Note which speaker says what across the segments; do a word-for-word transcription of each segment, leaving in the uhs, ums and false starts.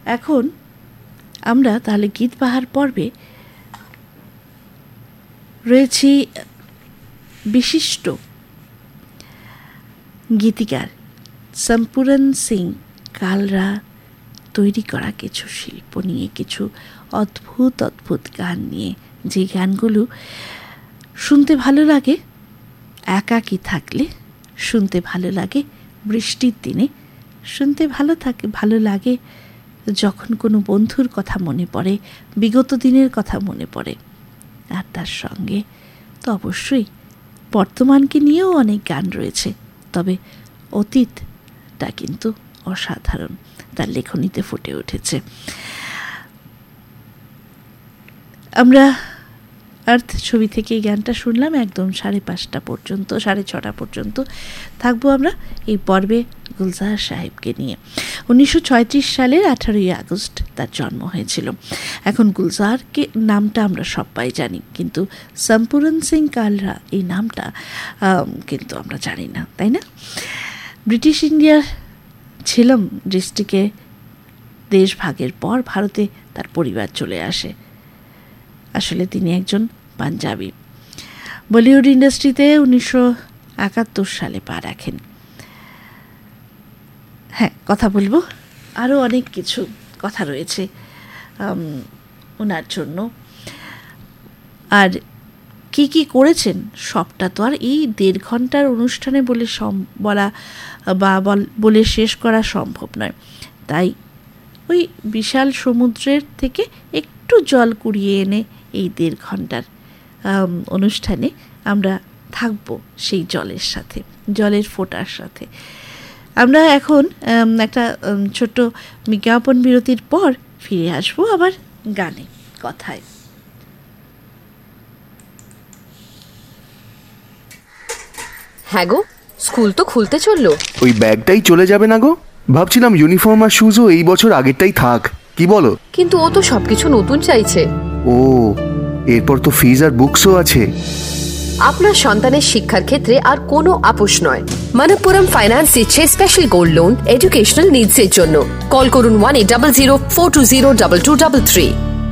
Speaker 1: এখন আমরা তাহলে গীত বাহার পর্বে রয়েছি বিশিষ্ট গীতিকার সম্পূরণ সিং কালরা তৈরি করা কিছু শিল্প নিয়ে, কিছু অদ্ভুত অদ্ভুত গান নিয়ে, যে গানগুলো শুনতে ভালো লাগে একাকী থাকলে, শুনতে ভালো লাগে বৃষ্টির দিনে, শুনতে ভালো থাকে ভালো লাগে যখন কোনো বন্ধুর কথা মনে পড়ে, বিগত দিনের কথা মনে পড়ে। আর তার সঙ্গে তো অবশ্যই বর্তমানকে নিয়েও অনেক গান রয়েছে, তবে অতীতটা কিন্তু অসাধারণ, তার লেখনীতে ফুটে উঠেছে। আমরা আর্থ ছবি থেকে এই গানটা শুনলাম। একদম সাড়ে পাঁচটা পর্যন্ত, সাড়ে ছটা পর্যন্ত থাকবো আমরা এই পর্বে গুলজার সাহেবকে নিয়ে। উনিশশো ছয়ত্রিশ সালের আঠারোই আগস্ট তার জন্ম হয়েছিল। এখন গুলজারকে নামটা আমরা সবাই জানি, কিন্তু সম্পূরণ সিং কালরা এই নামটা কিন্তু আমরা জানি না, তাই না? ব্রিটিশ ইন্ডিয়ার ছিলাম ডিস্ট্রিক্টে দেশ ভাগের পর ভারতে তার পরিবার চলে আসে। আসলে তিনি একজন পাঞ্জাবি। বলিউড ইন্ডাস্ট্রিতে উনিশশো একাত্তর সালে পা রাখেন। হ্যাঁ, কথা বলবো, আরও অনেক কিছু কথা রয়েছে ওনার জন্য। আর কি কি করেছেন সবটা তো আর এই দেড় ঘন্টার অনুষ্ঠানে বলে বলা বা বলে শেষ করা সম্ভব নয়। তাই ওই বিশাল সমুদ্রের থেকে একটু জল কুড়িয়ে এনে এই দেড় ঘন্টার অনুষ্ঠানে আমরা থাকব সেই জলের সাথে, জলের ফোঁটার সাথে। আমরা এখন একটা ছোট্ট বিজ্ঞাপন বিরতির পর ফিরে আসবো আবার গানে কথায়।
Speaker 2: হ্যাঁ গো, স্কুল তো খুলতে চললো।
Speaker 3: ওই ব্যাগটাই চলে যাবে না গো? ভাবছিলাম ইউনিফর্ম আর শুজও এই বছর আগেরটাই থাক, কি বলো?
Speaker 2: কিন্তু ও তো সবকিছু নতুন চাইছে।
Speaker 3: ও, এরপর তো ফিজ আর বুকসও আছে।
Speaker 2: আপনার সন্তানের শিক্ষার ক্ষেত্রে আর কোনো আপোষ নয়। মনপ্পুরম ফাইন্যান্স দিচ্ছে special gold loan educational needs এর জন্য। কল করুন one eight double zero four two zero double two double three.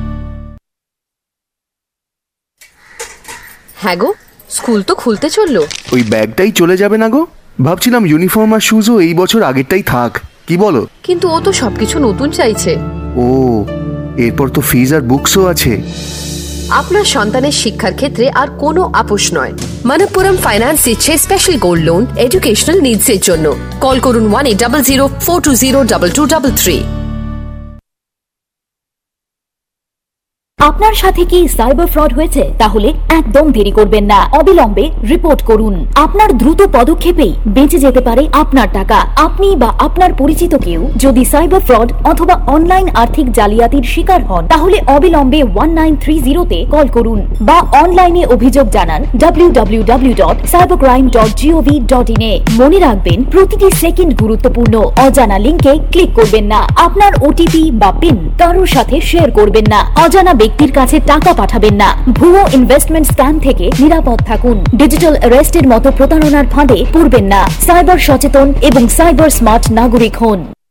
Speaker 2: হ্যাঁ গো, স্কুল তো খুলতে চললো।
Speaker 3: ওই ব্যাগটাই চলে যাবে না গো? ভাবছিলাম ইউনিফর্ম আর শুজও এই বছর আগেরটাই থাক, কি বলো?
Speaker 2: কিন্তু ও তো সবকিছু নতুন চাইছে।
Speaker 3: ও, এরপর তো ফিজ আর বুকসও আছে।
Speaker 2: আপনার সন্তানের শিক্ষার ক্ষেত্রে আর কোনো আপোষ নয়। মনপ্পুরম ফাইন্যান্স দিচ্ছে special gold loan educational needs এর জন্য। কল করুন one eight double zero four two zero double two double three.
Speaker 4: আপনার সাথে কি সাইবার ফ্রড হয়েছে? তাহলে একদম দেরি করবেন না, অবিলম্বে রিপোর্ট করুন। আপনার দ্রুত পদক্ষেপেই বেঁচে যেতে পারে আপনার টাকা। আপনি বা আপনার পরিচিত কেউ যদি সাইবার ফ্রড অথবা অনলাইন আর্থিক জালিয়াতির শিকার হন, তাহলে অবিলম্বে ওয়ান নাইন থ্রি জিরোতে কল করুন বা অনলাইনে অভিযোগ জানান W W W dot cyber crime dot gov dot in a. মনে রাখবেন, প্রতিটি সেকেন্ড গুরুত্বপূর্ণ। অজানা লিঙ্কে ক্লিক করবেন না। আপনার ওটিপি বা পিন কারোর সাথে শেয়ার করবেন না। অজানা ব্যক্তির কাছে টাকা পাঠাবেন না। ভুয়ো ইনভেস্টমেন্ট স্ক্যাম থেকে নিরাপদ থাকুন। ডিজিটাল অ্যারেস্টের মতো প্রতারণার ফাঁদে পড়বেন না। সাইবার সচেতন এবং সাইবার স্মার্ট নাগরিক হন।